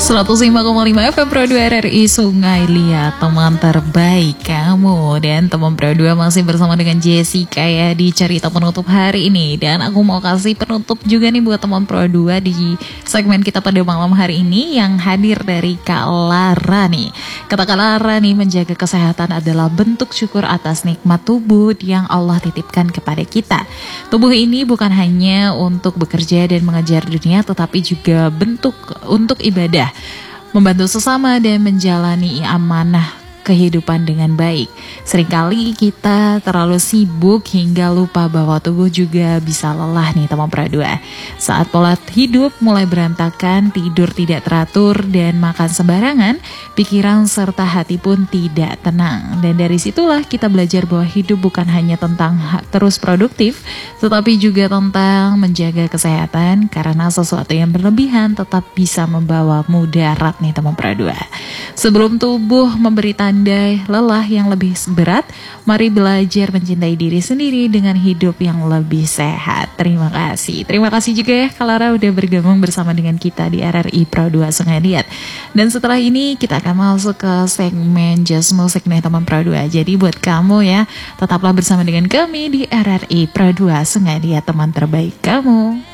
105,5 FM Pro 2 RRI Sungai Liat, teman terbaik kamu. Dan teman Pro 2 masih bersama dengan Jessica ya di cerita penutup hari ini. Dan aku mau kasih penutup juga nih buat teman Pro 2 di segmen kita pada malam hari ini yang hadir dari Kak Lara nih. Kata Kak Lara nih, menjaga kesehatan adalah bentuk syukur atas nikmat tubuh yang Allah titipkan kepada kita. Tubuh ini bukan hanya untuk bekerja dan mengejar dunia, tetapi juga bentuk untuk ibadah, membantu sesama dan menjalani amanah kehidupan dengan baik. Seringkali kita terlalu sibuk hingga lupa bahwa tubuh juga bisa lelah nih teman Pro 2. Saat pola hidup mulai berantakan, tidur tidak teratur dan makan sembarangan, pikiran serta hati pun tidak tenang. Dan dari situlah kita belajar bahwa hidup bukan hanya tentang terus produktif, tetapi juga tentang menjaga kesehatan, karena sesuatu yang berlebihan tetap bisa membawa mudarat nih teman Pro 2. Sebelum tubuh memberi tanda lelah yang lebih berat, mari belajar mencintai diri sendiri dengan hidup yang lebih sehat. Terima kasih. Terima kasih juga ya Kak Lara udah bergabung bersama dengan kita di RRI Pro 2 Sungai Liat. Dan setelah ini kita akan masuk ke segmen Just Music nih teman Pro 2. Jadi buat kamu ya, tetaplah bersama dengan kami di RRI Pro 2 Sungai Liat, teman terbaik kamu.